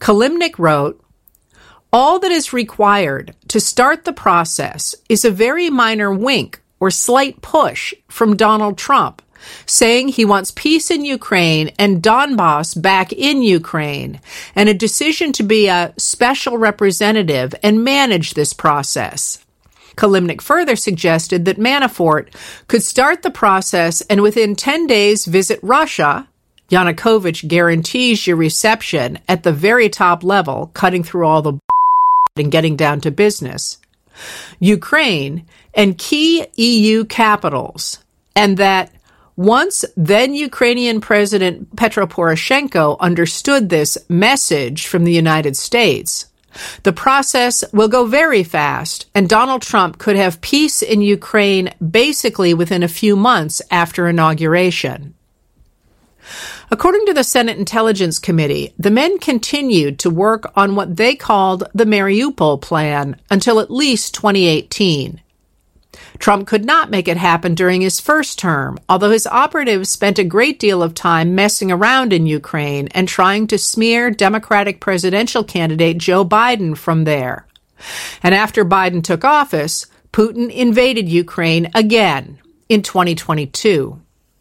Kilimnik wrote, "All that is required to start the process is a very minor wink or slight push from Donald Trump, saying he wants peace in Ukraine and Donbass back in Ukraine, and a decision to be a special representative and manage this process." Kilimnik further suggested that Manafort could start the process and within 10 days visit Russia. Yanukovych guarantees your reception at the very top level, cutting through all the and getting down to business, Ukraine, and key EU capitals, and that once then Ukrainian President Petro Poroshenko understood this message from the United States, the process will go very fast, and Donald Trump could have peace in Ukraine basically within a few months after inauguration. According to the Senate Intelligence Committee, the men continued to work on what they called the Mariupol Plan until at least 2018. Trump could not make it happen during his first term, although his operatives spent a great deal of time messing around in Ukraine and trying to smear Democratic presidential candidate Joe Biden from there. And after Biden took office, Putin invaded Ukraine again in 2022.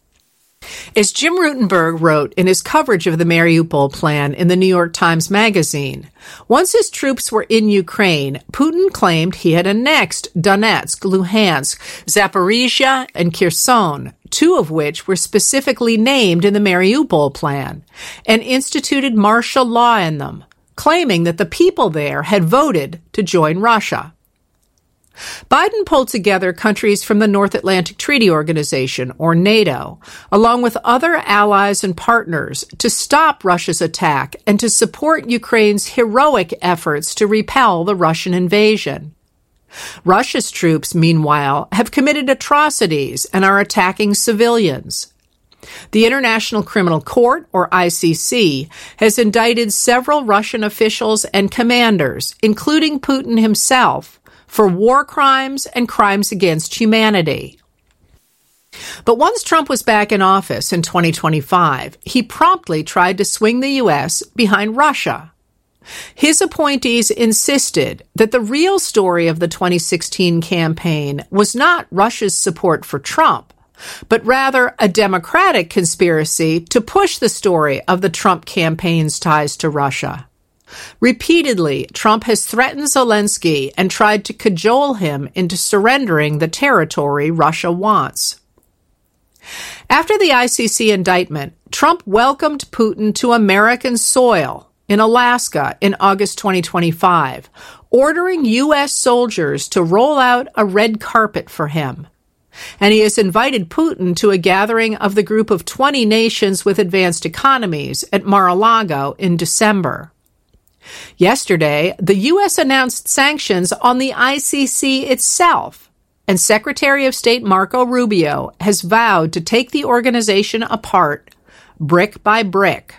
As Jim Rutenberg wrote in his coverage of the Mariupol Plan in the New York Times Magazine, once his troops were in Ukraine, Putin claimed he had annexed Donetsk, Luhansk, Zaporizhia, and Kherson, two of which were specifically named in the Mariupol Plan, and instituted martial law in them, claiming that the people there had voted to join Russia. Biden pulled together countries from the North Atlantic Treaty Organization, or NATO, along with other allies and partners to stop Russia's attack and to support Ukraine's heroic efforts to repel the Russian invasion. Russia's troops, meanwhile, have committed atrocities and are attacking civilians. The International Criminal Court, or ICC, has indicted several Russian officials and commanders, including Putin himself, for war crimes and crimes against humanity. But once Trump was back in office in 2025, he promptly tried to swing the U.S. behind Russia. His appointees insisted that the real story of the 2016 campaign was not Russia's support for Trump, but rather a Democratic conspiracy to push the story of the Trump campaign's ties to Russia. Repeatedly, Trump has threatened Zelensky and tried to cajole him into surrendering the territory Russia wants. After the ICC indictment, Trump welcomed Putin to American soil in Alaska in August 2025, ordering U.S. soldiers to roll out a red carpet for him. And he has invited Putin to a gathering of the group of 20 nations with advanced economies at Mar-a-Lago in December. Yesterday, the U.S. announced sanctions on the ICC itself, and Secretary of State Marco Rubio has vowed to take the organization apart, brick by brick.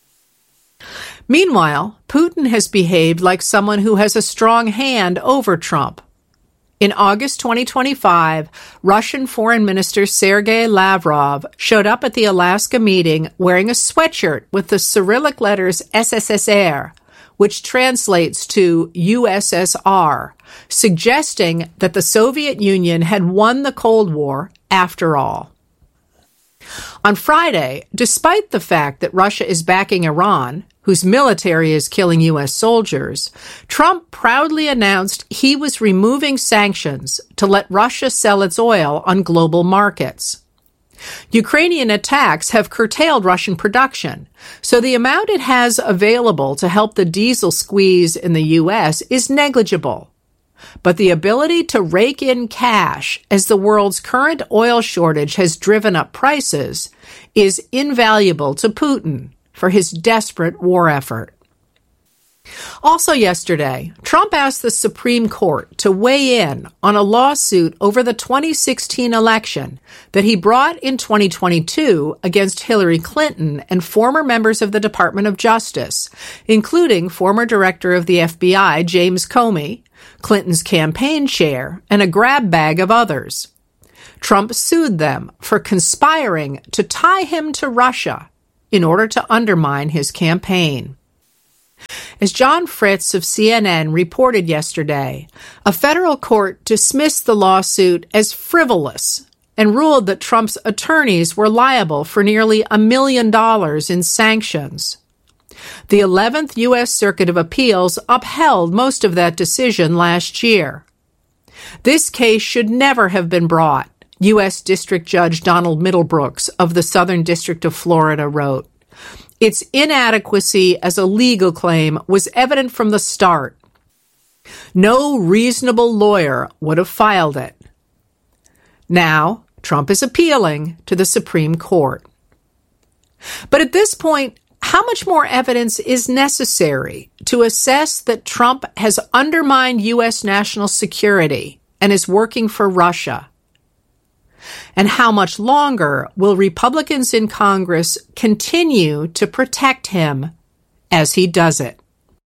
Meanwhile, Putin has behaved like someone who has a strong hand over Trump. In August 2025, Russian Foreign Minister Sergei Lavrov showed up at the Alaska meeting wearing a sweatshirt with the Cyrillic letters SSSR, which translates to USSR, suggesting that the Soviet Union had won the Cold War after all. On Friday, despite the fact that Russia is backing Iran, whose military is killing U.S. soldiers, Trump proudly announced he was removing sanctions to let Russia sell its oil on global markets. Ukrainian attacks have curtailed Russian production, so the amount it has available to help the diesel squeeze in the U.S. is negligible. But the ability to rake in cash as the world's current oil shortage has driven up prices is invaluable to Putin for his desperate war effort. Also yesterday, Trump asked the Supreme Court to weigh in on a lawsuit over the 2016 election that he brought in 2022 against Hillary Clinton and former members of the Department of Justice, including former director of the FBI James Comey, Clinton's campaign chair, and a grab bag of others. Trump sued them for conspiring to tie him to Russia in order to undermine his campaign. As John Fritz of CNN reported yesterday, a federal court dismissed the lawsuit as frivolous and ruled that Trump's attorneys were liable for nearly $1 million in sanctions. The 11th U.S. Circuit of Appeals upheld most of that decision last year. This case should never have been brought, U.S. District Judge Donald Middlebrooks of the Southern District of Florida wrote. Its inadequacy as a legal claim was evident from the start. No reasonable lawyer would have filed it. Now, Trump is appealing to the Supreme Court. But at this point, how much more evidence is necessary to assess that Trump has undermined U.S. national security and is working for Russia? And how much longer will Republicans in Congress continue to protect him as he does it?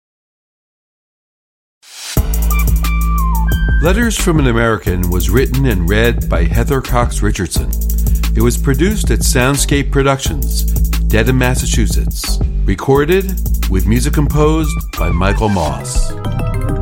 Letters from an American was written and read by Heather Cox Richardson. It was produced at Soundscape Productions, Dedham, Massachusetts. Recorded with music composed by Michael Moss.